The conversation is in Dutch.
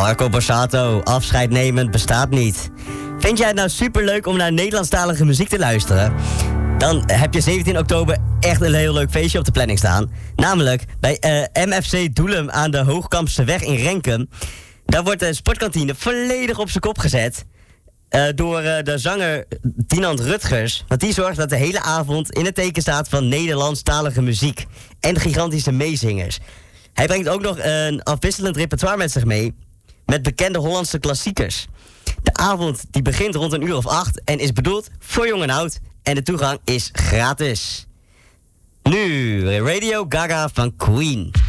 Marco Borsato, afscheid nemen bestaat niet. Vind jij het nou superleuk om naar Nederlandstalige muziek te luisteren? Dan heb je 17 oktober echt een heel leuk feestje op de planning staan. Namelijk bij MFC Doelum aan de Hoogkampseweg in Renkum. Daar wordt de sportkantine volledig op zijn kop gezet. Door de zanger Dinant Rutgers. Want die zorgt dat de hele avond in het teken staat van Nederlandstalige muziek. En gigantische meezingers. Hij brengt ook nog een afwisselend repertoire met zich mee. Met bekende Hollandse klassiekers. De avond die begint rond 8:00 en is bedoeld voor jong en oud. En de toegang is gratis. Nu Radio Gaga van Queen.